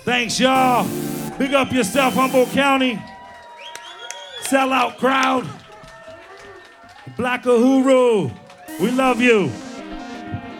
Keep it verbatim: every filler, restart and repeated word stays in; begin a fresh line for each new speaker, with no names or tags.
Thanks, y'all. Big up yourself, Humboldt County. Sellout crowd. Black Uhuru. We love you.